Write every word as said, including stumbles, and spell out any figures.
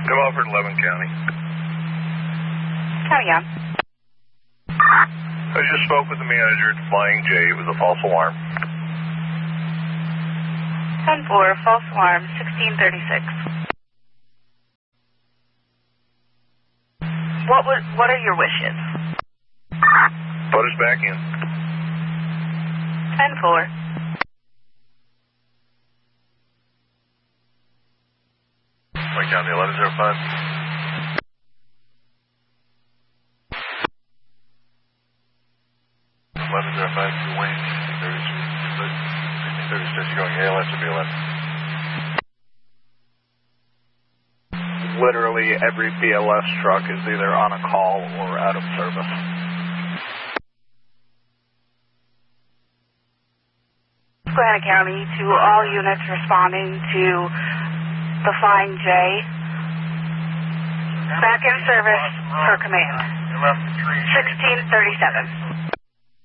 Come over to eleven County. County on. I just spoke with the manager at Flying J. It was a false alarm. ten four, false alarm, sixteen thirty-six. What was, what are your wishes? Put us back in. ten four. Flying County eleven oh five. eleven oh five to Wayne, sixteen thirty-six, you're going A L S or B L S? Literally every B L S truck is either on a call or out of service. Susquehanna County, to all units responding to the Flying J. Back in service per command. sixteen thirty-seven.